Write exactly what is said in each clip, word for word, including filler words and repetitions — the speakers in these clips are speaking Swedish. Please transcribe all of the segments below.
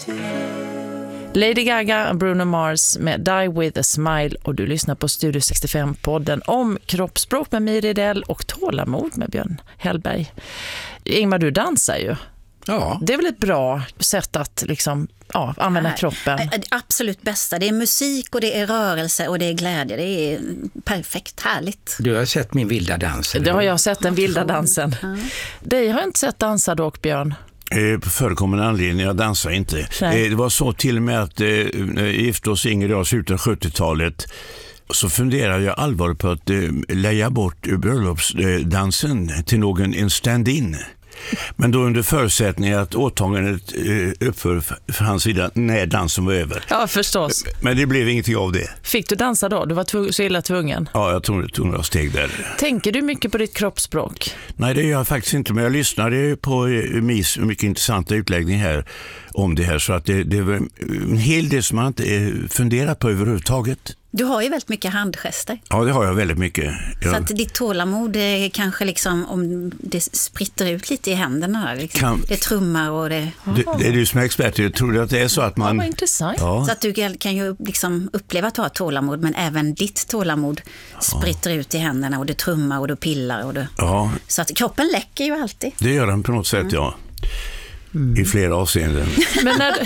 Lady Gaga, Bruno Mars med Die With A Smile, och du lyssnar på Studio sextiofem-podden om kroppsspråk med Miri Dell och tålamod med Björn Hellberg. Ingmar, du dansar ju. Ja. Det är väl ett bra sätt att liksom, ja, använda kroppen? Det absolut bästa. Det är musik och det är rörelse och det är glädje. Det är perfekt, härligt. Du har sett min vilda dans? Det har jag sett, den vilda dansen. Ja. Dig har jag inte sett dansa dock, Björn. Eh, på förekommande anledning, jag dansar inte. Eh, det var så till och med att eh, när jag gifte oss Inger och jag i slutet av sjuttiotalet, så funderade jag allvarligt på att eh, lägga bort bröllopsdansen till någon en stand-in. Men då under förutsättning att åtagandet eh, uppför för hans sida när dansen var över. Ja, förstås. Men det blev ingenting av det. Fick du dansa då? Du var tv- så illa tvungen. Ja, jag tog, tog några steg där. Tänker du mycket på ditt kroppsspråk? Nej, det gör jag faktiskt inte. Men jag lyssnade på Mis mycket intressanta utläggning här om det här. Så att det, det var en hel del som man inte funderar på överhuvudtaget. Du har ju väldigt mycket handgester. Ja, det har jag väldigt mycket. Jag... Så att ditt tålamod är kanske liksom, om det spritter ut lite i händerna. Liksom. Kan... Det trummar och det... det... Det är du som är expert. Jag tror att det är så att man... Ja, vad intressant. Ja. Så att du kan ju liksom uppleva att du har tålamod, men även ditt tålamod spritter ut i händerna och det trummar och du pillar. Och du... Ja. Så att kroppen läcker ju alltid. Det gör den på något sätt, mm. ja. Mm. I flera avseenden. Men när...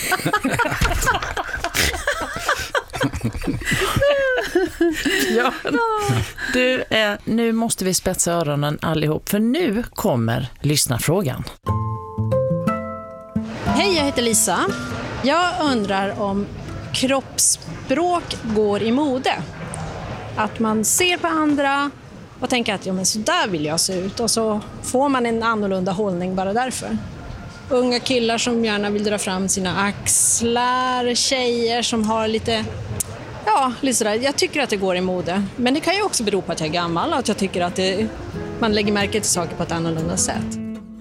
ja, du, eh, nu måste vi spetsa öronen allihop, för nu kommer lyssnarfrågan. Hej, jag heter Lisa. Jag undrar om kroppsspråk går i mode. Att man ser på andra och tänker att ja, men så där vill jag se ut, och så får man en annorlunda hållning bara därför. Unga killar som gärna vill dra fram sina axlar, tjejer som har lite... Ja, lite sådär. Jag tycker att det går i mode. Men det kan ju också bero på att jag är gammal och att jag tycker att det, man lägger märke till saker på ett annorlunda sätt.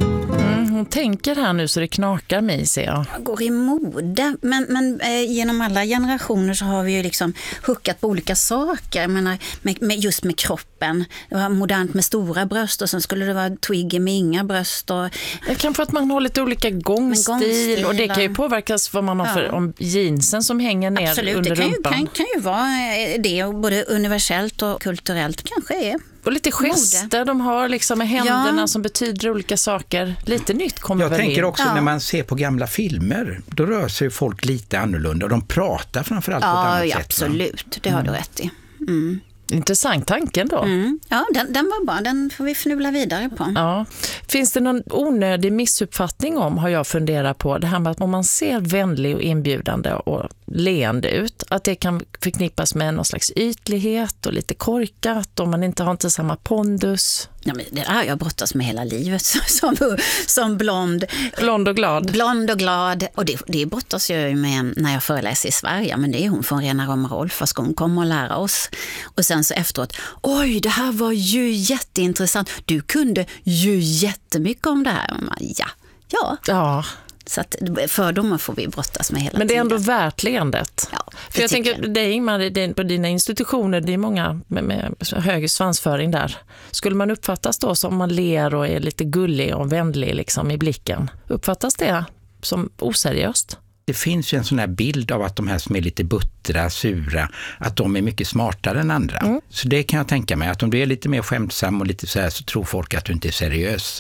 Mm, hon tänker här nu så det knakar mig, ser jag. Jag går i mode. Men, men eh, genom alla generationer så har vi ju liksom huckat på olika saker. Jag menar, med, med, just med kroppen. Det var modernt med stora bröst och sen skulle det vara twiggy med inga bröst. Och... Jag kan få att man har lite olika gångstil, gångstil och det kan ju påverkas vad man har för, ja. om jeansen som hänger ner. Absolut, under rumpan. Absolut, det kan ju, kan, kan ju vara det, både universellt och kulturellt kanske är. Och lite gester mode. De har liksom med händerna, ja. som betyder olika saker. Lite nytt kommer Jag väl tänker in. också Ja. när man ser på gamla filmer, då rör sig folk lite annorlunda och de pratar framförallt ja, på ett annat ja, sätt. Absolut, det har mm. du rätt i. Mm. Intressant tanken då. Mm. Ja, den, den var bra. Den får vi fnula vidare på. Ja. Finns det någon onödig missuppfattning om, har jag funderat på, det här med att om man ser vänlig och inbjudande och leende ut, att det kan förknippas med någon slags ytlighet och lite korkat, om man inte har inte samma pondus. Ja, men det har jag brottats med hela livet som, som blond. Blond och glad. Blond och glad. Och det, det brottas jag med när jag föreläser i Sverige. Men det är hon från Rena Roma Rolf, fast hon kommer att lära oss. Och sen så efteråt, oj, det här var ju jätteintressant. Du kunde ju jättemycket om det här. Ja, ja. Ja. Så att fördomar får vi brottas med hela tiden. Men det är ändå värt leendet. Ja, för jag tänker, det är Ingmar, på dina institutioner, det är många med, med hög svansföring där. Skulle man uppfattas då som man ler och är lite gullig och vänlig liksom i blicken? Uppfattas det som oseriöst? Det finns ju en sån här bild av att de här som är lite buttra, sura, att de är mycket smartare än andra. Mm. Så det kan jag tänka mig, att om du är lite mer skämtsam och lite så här, så tror folk att du inte är seriös.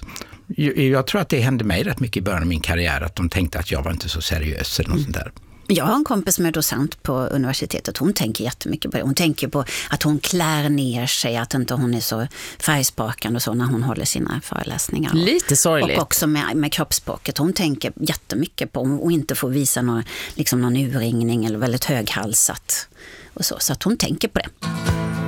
Jag tror att det hände mig rätt mycket i början av min karriär, att de tänkte att jag var inte så seriös eller något mm. sånt där. Jag har en kompis som är docent på universitetet. Hon tänker jättemycket på det. Hon tänker på att hon klär ner sig, att inte hon är så färgsprakande och så när hon håller sina föreläsningar. Lite sorgligt. Och också med, med kroppsspråket. Hon tänker jättemycket på att inte få visa någon, liksom någon urringning eller väldigt höghalsat och så. Så att hon tänker på det.